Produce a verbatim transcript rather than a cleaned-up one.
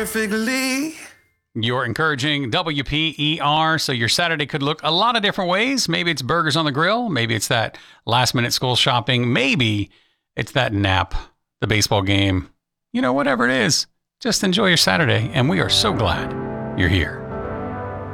perfectly. You're encouraging W P E R, so your Saturday could look a lot of different ways. Maybe it's burgers on the grill. Maybe it's that last-minute school shopping. Maybe it's that nap, the baseball game. You know, whatever it is, just enjoy your Saturday, and we are so glad you're here.